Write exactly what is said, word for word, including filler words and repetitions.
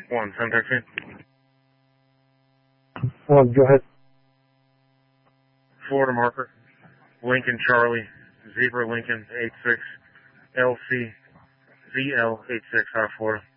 One, seven taxi. One, go ahead. Florida marker. Lincoln Charlie, Zebra Lincoln, eight six, L C, V L, eight six, out of Florida.